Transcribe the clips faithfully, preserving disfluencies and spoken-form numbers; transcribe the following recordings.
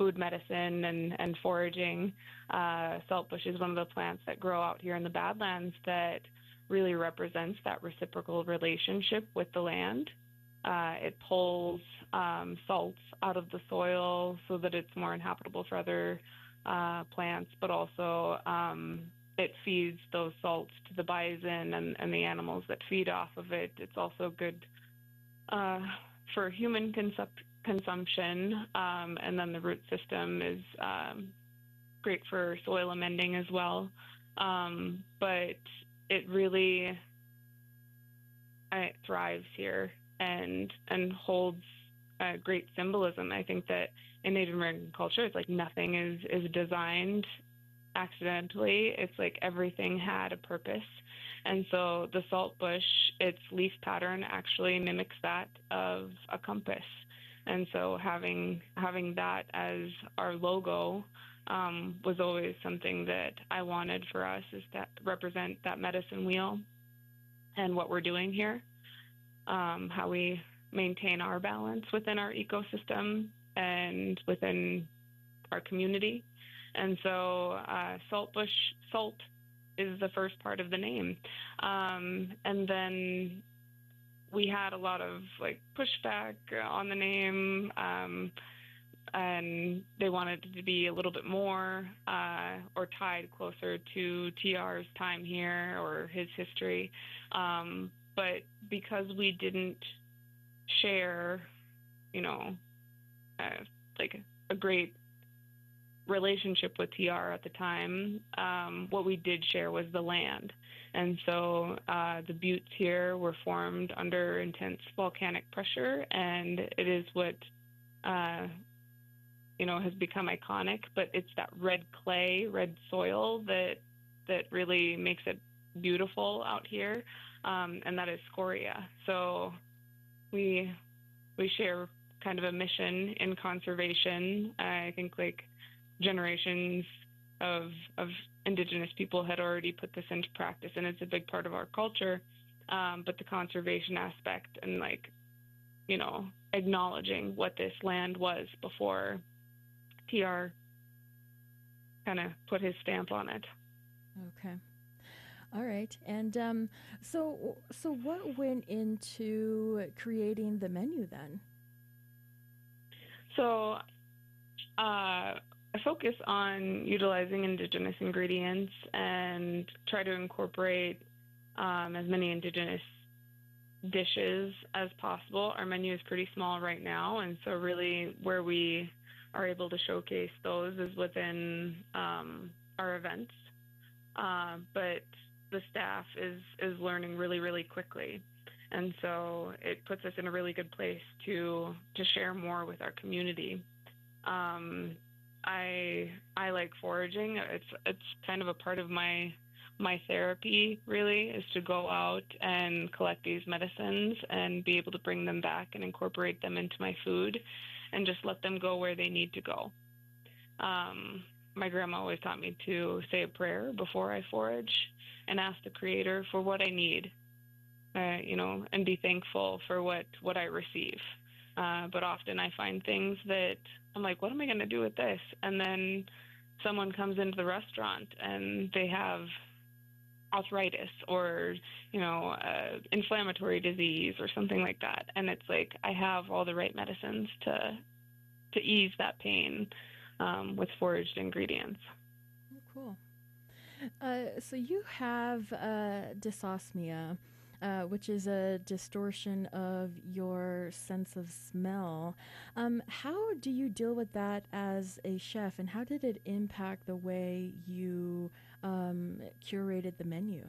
food medicine and, and foraging. Uh, saltbush is one of the plants that grow out here in the Badlands that really represents that reciprocal relationship with the land. Uh, it pulls um, salts out of the soil so that it's more inhabitable for other uh, plants, but also um, it feeds those salts to the bison and, and the animals that feed off of it. It's also good uh, for human consup- consumption, um, and then the root system is um, great for soil amending as well. Um, but it really uh, it thrives here and and holds uh, great symbolism. I think that in Native American culture, it's like nothing is is designed accidentally. It's like everything had a purpose. And so the saltbush, its leaf pattern actually mimics that of a compass. And so having having that as our logo um, was always something that I wanted for us, is that represent that medicine wheel and what we're doing here, um, how we maintain our balance within our ecosystem and within our community. And so uh, saltbush, salt is the first part of the name. Um, and then we had a lot of like pushback on the name, um, and they wanted it to be a little bit more uh, or tied closer to T R's time here or his history. Um, but because we didn't share, you know, uh, like a great relationship with T R at the time, um, what we did share was the land. And so uh, the buttes here were formed under intense volcanic pressure, and it is what, uh, you know, has become iconic, but it's that red clay, red soil that that really makes it beautiful out here, um, and that is scoria. So we we share kind of a mission in conservation. I think like generations of of Indigenous people had already put this into practice, and it's a big part of our culture. Um, but the conservation aspect and like, you know, acknowledging what this land was before T R kind of put his stamp on it. Okay. All right. And um, so, so what went into creating the menu then? So uh, I focus on utilizing Indigenous ingredients and try to incorporate um, as many Indigenous dishes as possible. Our menu is pretty small right now, and so really where we are able to showcase those is within um, our events. Uh, but the staff is is learning really, really quickly, and so it puts us in a really good place to to share more with our community. Um, I I like foraging. It's it's kind of a part of my my therapy, really, is to go out and collect these medicines and be able to bring them back and incorporate them into my food and just let them go where they need to go. Um, my grandma always taught me to say a prayer before I forage and ask the Creator for what I need, uh, you know, and be thankful for what, what I receive. Uh, but often I find things that I'm like, what am I going to do with this? And then someone comes into the restaurant and they have arthritis or, you know, uh, inflammatory disease or something like that. And it's like, I have all the right medicines to, to ease that pain um, with foraged ingredients. Oh, cool. Uh, so you have uh, dysosmia, uh, which is a distortion of your sense of smell. Um, how do you deal with that as a chef, and how did it impact the way you um, curated the menu?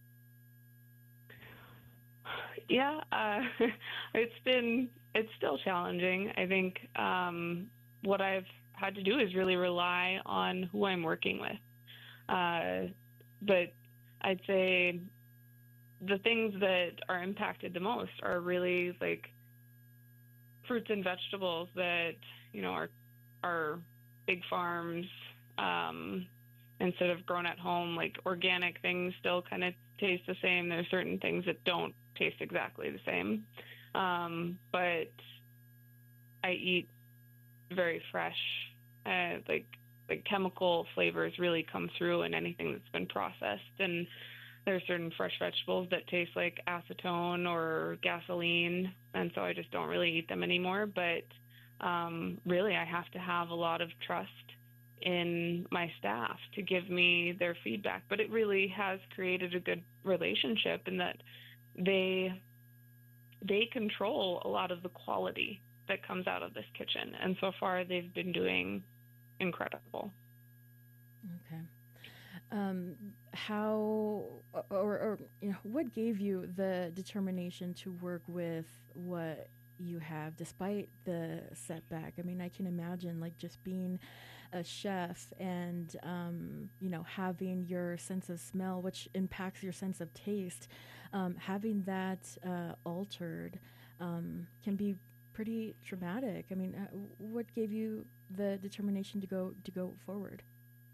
Yeah, uh, it's been, it's still challenging. I think um, what I've had to do is really rely on who I'm working with. Uh, but I'd say the things that are impacted the most are really like fruits and vegetables that, you know, are are big farms, um, instead of grown at home. Like organic things still kind of taste the same. There's certain things that don't taste exactly the same, um, but I eat very fresh Uh, like like chemical flavors really come through in anything that's been processed, and there are certain fresh vegetables that taste like acetone or gasoline, and so I just don't really eat them anymore. But um, really, I have to have a lot of trust in my staff to give me their feedback. But it really has created a good relationship in that they they control a lot of the quality that comes out of this kitchen, and so far they've been doing incredible. Okay. Um, how or, or you know what gave you the determination to work with what you have despite the setback? I mean, I can imagine like just being a chef and um, you know having your sense of smell, which impacts your sense of taste, um, having that uh, altered um, can be pretty traumatic. I mean, uh, what gave you the determination to go to go forward?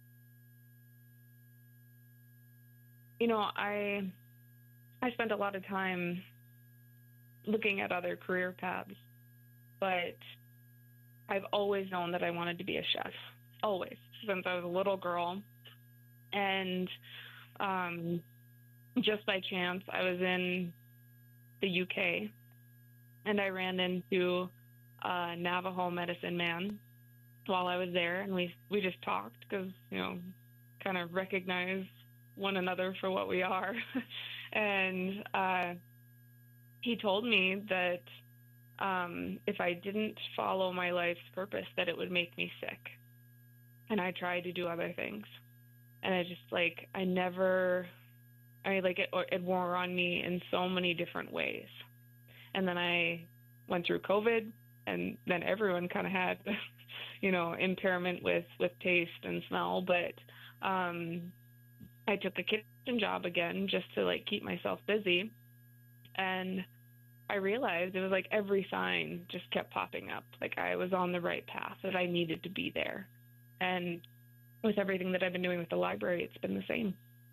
You know, I I spent a lot of time looking at other career paths, but I've always known that I wanted to be a chef, always, since I was a little girl. And um, just by chance, I was in the U K, and I ran into a Navajo medicine man while I was there, and we we just talked because, you know, kind of recognize one another for what we are. and uh, he told me that um, if I didn't follow my life's purpose, that it would make me sick. And I tried to do other things, and I just like I never, I mean, like it it wore on me in so many different ways. And then I went through COVID, and then everyone kind of had, you know, impairment with with taste and smell. But um, I took a kitchen job again just to like keep myself busy, and I realized it was like every sign just kept popping up. Like I was on the right path, that I needed to be there. And with everything that I've been doing with the library, it's been the same.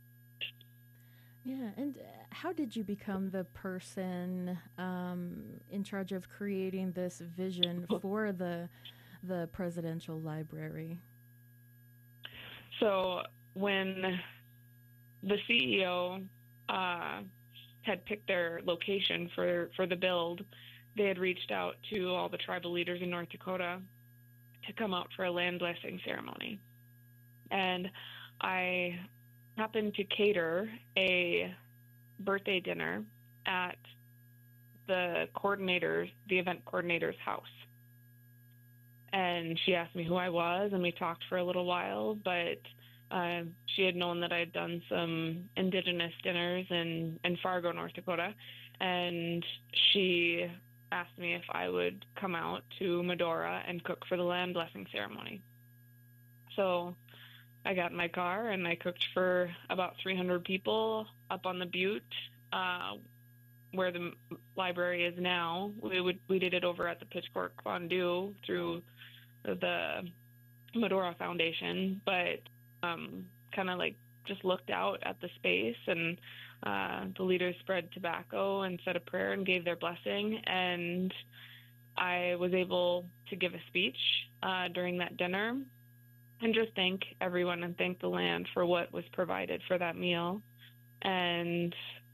Yeah, and uh, how did you become the person um, in charge of creating this vision for the the presidential library? So when the C E O uh, had picked their location for, for the build, they had reached out to all the tribal leaders in North Dakota to come out for a land blessing ceremony. And I happened to cater a birthday dinner at the coordinator's, the event coordinator's house. And she asked me who I was, and we talked for a little while, but uh, she had known that I had done some Indigenous dinners in, in Fargo, North Dakota, and she asked me if I would come out to Medora and cook for the land blessing ceremony. So I got in my car and I cooked for about three hundred people up on the butte, uh, where the library is now. We would we did it over at the Pitchfork Fondue through the Medora Foundation, but um, kind of like just looked out at the space, and uh, the leaders spread tobacco and said a prayer and gave their blessing, and I was able to give a speech uh, during that dinner and just thank everyone and thank the land for what was provided for that meal. And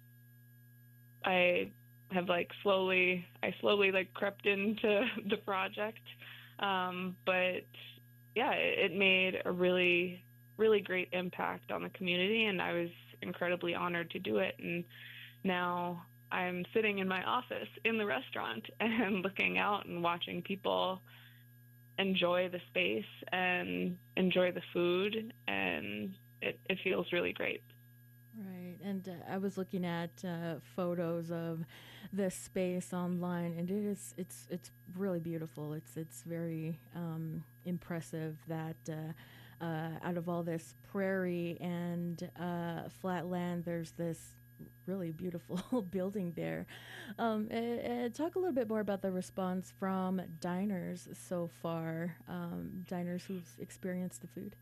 I have like slowly, I slowly like crept into the project. Um, but yeah, it, it made a really, really great impact on the community, and I was incredibly honored to do it. And now I'm sitting in my office in the restaurant and looking out and watching people enjoy the space and enjoy the food, and it, it feels really great. Right, and uh, I was looking at uh, photos of this space online, and it is it's it's really beautiful. It's it's very um, impressive that uh, uh, out of all this prairie and uh, flat land, there's this really beautiful building there. Um, uh, talk a little bit more about the response from diners so far, um, diners who've experienced the food.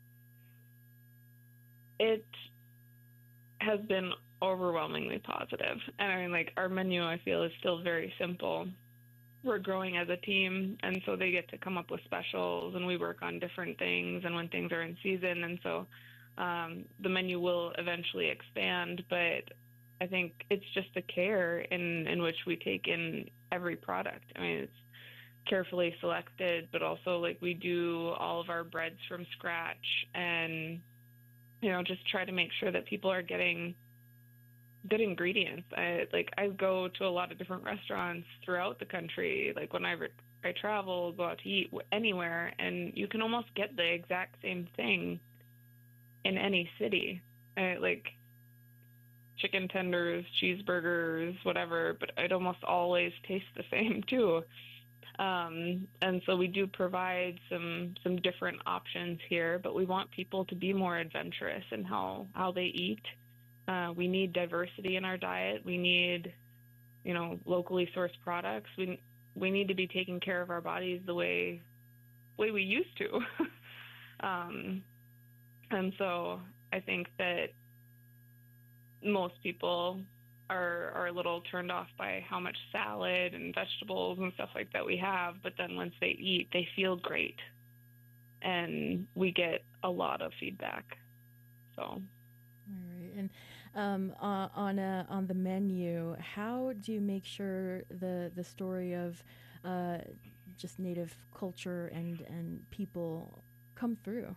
It has been overwhelmingly positive. And I mean, like, our menu, I feel, is still very simple. we're growing as a team, and so they get to come up with specials, and we work on different things, and when things are in season, and so um, the menu will eventually expand. But I think it's just the care in in which we take in every product. I mean, it's carefully selected, but also like we do all of our breads from scratch, and you know, just try to make sure that people are getting good ingredients. I like I go to a lot of different restaurants throughout the country. Like when I re- I travel, go out to eat anywhere, and you can almost get the exact same thing in any city. I, like chicken tenders, cheeseburgers, whatever, but it almost always tastes the same too. Um, and so we do provide some some different options here, but we want people to be more adventurous in how how they eat. Uh, we need diversity in our diet. We need, you know, locally sourced products. We we need to be taking care of our bodies the way way we used to. um, and so I think that most people are are a little turned off by how much salad and vegetables and stuff like that we have, but then once they eat, they feel great, and we get a lot of feedback. So. All right, and um, uh, on a, on the menu, how do you make sure the the story of uh, just Native culture and and people come through?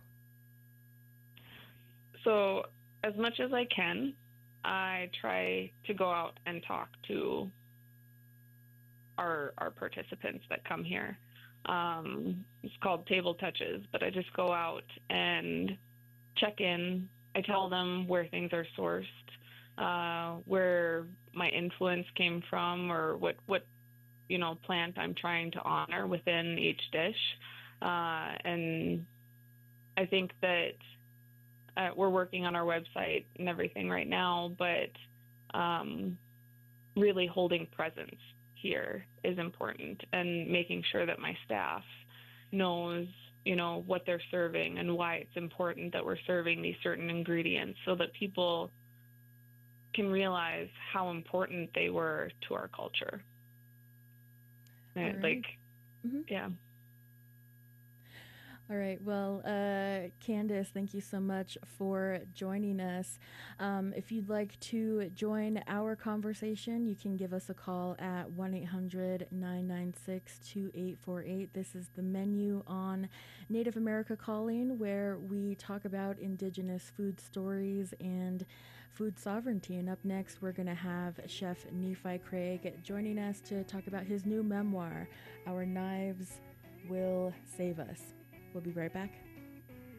So as much as I can, I try to go out and talk to our our participants that come here. Um, it's called Table Touches, but I just go out and check in. I tell them where things are sourced, uh, where my influence came from, or what what you know plant I'm trying to honor within each dish. Uh, and I think that uh, we're working on our website and everything right now, but um, really holding presence here is important, and making sure that my staff knows, you know, what they're serving and why it's important that we're serving these certain ingredients, so that people can realize how important they were to our culture. Right. Like, mm-hmm. yeah. All right. Well, uh, Candace, thank you so much for joining us. Um, if you'd like to join our conversation, you can give us a call at one eight hundred nine nine six two eight four eight. This is the menu on Native America Calling, where we talk about Indigenous food stories and food sovereignty. And up next, we're going to have Chef Nephi Craig joining us to talk about his new memoir, Our Knives Will Save Us. We'll be right back.